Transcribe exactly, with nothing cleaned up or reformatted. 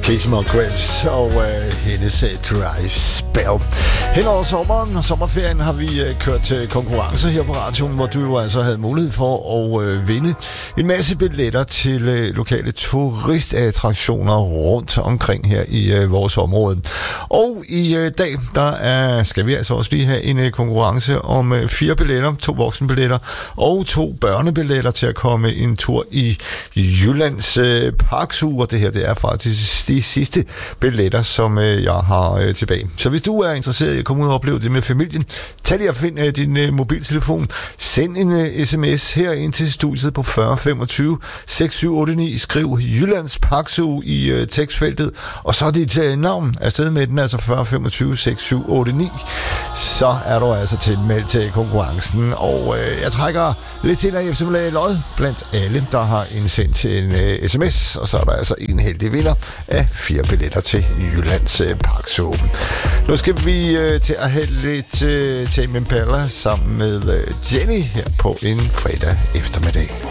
Casey Musgraves og øh, hendes øh, Drive Spell. Hen over sommeren og sommerferien har vi øh, kørt til konkurrence her på radioen, hvor du jo altså havde mulighed for at øh, vinde en masse billetter til øh, lokale turistattraktioner rundt omkring her i øh, vores område. Og i øh, dag, der er, skal vi altså også lige have en øh, konkurrence om øh, fire billetter, to voksenbilletter og to børnebilletter til at komme en tur i Jyllands øh, Parksuger. Det her, det er faktisk de sidste billetter, som øh, jeg har øh, tilbage. Så hvis du er interesseret i at komme ud og opleve det med familien, tag lige og find øh, din øh, mobiltelefon. Send en øh, sms her ind til studiet på fyrre femogtyve seks syv otte ni. Skriv Jyllands Parksuge i øh, tekstfeltet, og så dit øh, navn afsted med den, altså fyrre femogtyve seks syv otte ni. Så er du altså tilmeldt til konkurrencen, og øh, jeg trækker lidt senere i eftermiddag lod blandt alle, der har indsendt en øh, sms, og så er der altså en heldig vinder af fire billetter til Jyllands øh, Parksuge. Nu skal vi øh, til at have lidt øh, Tame Impala sammen med øh, Jenny her på en fredag eftermiddag.